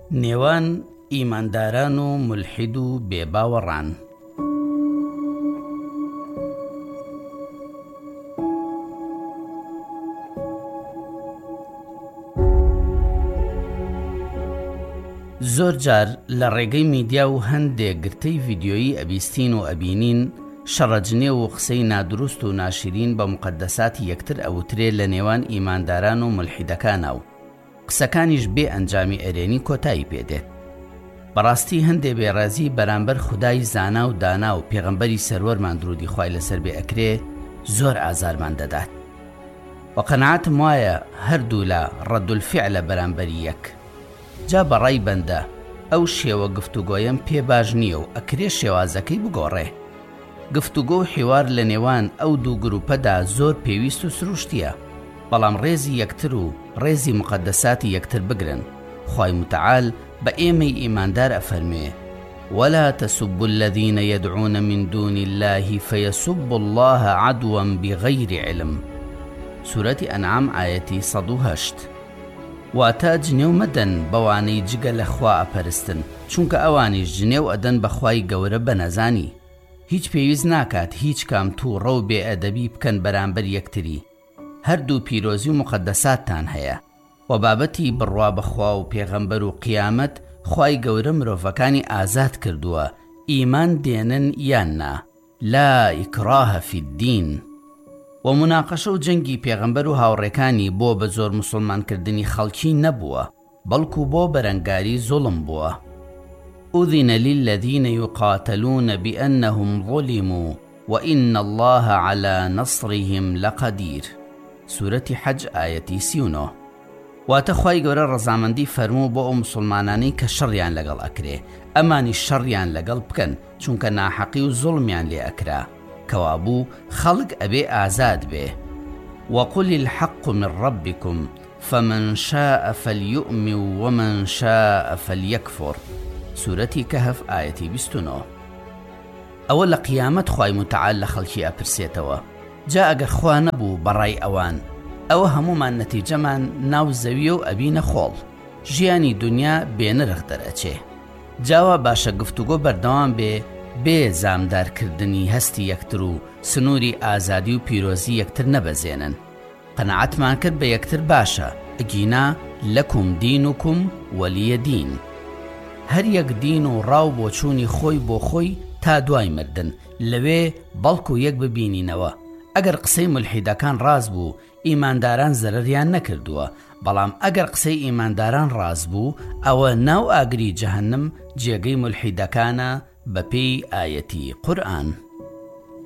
نێوان ئیمانداران و مولحید و بێباوەڕان. زۆر جار لە ڕێگەی میدیا و هەندێک گرتەی ڤیدیۆیی ئەبیستین و ئەبینین شەڕەجنێ و قسەی نادروست و ناشرین بە مقەدەساتی یەکتر ئەوترێ لە نێوان ئیمانداران و مولحیدەکانە و قسەکانیش بێ ئەنجامی ئەرێنی کۆتایی پێدێت. بەڕاستی هەندێ بێڕازی بەرامبەر خودای زانا و دانا و پێغەمبەری سەروەرمان درودی خوای لەسەر بێ ئەکرێ زۆر ئازارمان دەدات. و قەناعەتم وایە هەردوو لە ڕەدولفیعلە بەرامبەری یەک. جا بەڕای بەندە ئەو شێوە گفتوگۆیەم پێ باش نییە و ئەکرێ شێوازەکەی بگۆڕێ. گفتوگۆ و حیوار لە نێوان ئەو دوو گروپەدا زۆر پێویست و سروشتیە، بەڵام ڕێزی یەکتر و ڕێزی مقەدەساتی یەکتر بگرن. خوای متعال بە ئێمەی ئیماندار ئەفەرمێ: ولا تسبوا الذين يدعون من دون الله فيسبوا الله عدوا بغير علم. سورەتی ئەنعام ئایەتی 108. واتە جنێو مەدەن بەوانەی جگە لە خوا ئەپەرستن، چونکە ئەوانیش جنێو ئەدەن بەخوای گەورە بە نەزانی. هیچ پێویست ناکات هیچ کام تووڕە و بێئەدەبی بکەن بەرامبەر یەکتری. هەردوو پیرۆزی و مقەدەساتتان هەیە. و بابەتی بڕوا بەخوا و پێغەمبەر و قیامەت خوای گەورە مرۆڤەکانی ئازاد کردووە ئیمان دێنن یان نا. لا ئیکراهە فی الدین. و مناقەشە و جەنگی پێغەمبەر و هاوڕێکانی بۆ بە زۆر موسڵمانکردنی خەڵکی نەبووە، بەڵکو بۆ بەرەنگاری زوڵم بووە. أذن للذين يقاتلون بأنهم ظلموا وإن الله على نصرهم لقدير. سورة حج آية 39. واتە خوای گەورە ڕەزامەندی فەرموو بۆ ئەو موسڵمانانەی کە شەڕیان لەگەڵ ئەکرێ ئەمانی شەڕیان لەگەڵ بکەن، چونکە ناحەقی و زوڵمیان لێ ئەکرا، کەوابوو خەڵک ئەبێ ئازاد بێ. وقل الحق من ربكم فمن شاء فليؤمن ومن شاء فليكفر. سورەتی کەهف ئایەتی 29. ئەوە لە قیامەت خوای متعال لە خەڵکی ئەپرسێتەوە. جا ئەگەر خوا نەبوو بەڕای ئەوان، ئەوە هەمومان نەتیجەمان ناو زەویە و ئەبینە خۆڵ، ژیانی دنیا بێنرخ دەرەچێ. جاوا باشە گفتوگۆ بەردەوام بێ زامدارکردنی هەستی یەکتر و سنووری ئازادی و پیرۆزی یەکتر نەبەزێنن. قەنەعەتمان کرد بە یەکتر باشە، ئەگینا لەکم دینوکم وەلیە دین. هەر یەک دین و ڕاو بۆ چوونی خۆی بۆ خۆی تا دوای مردن، لەوێ بەڵکو یەک ببینینەوە. ئەگەر قسەی مولحیدەکان ڕاز بوو ئیمانداران زەرەریان نەکردووە، بەڵام ئەگەر قسەی ئیمانداران ڕاز بوو ئەوە ناو ئاگری جەهەنم جێگەی مولحیدەکانە بە پێی ئایەتی قورئان.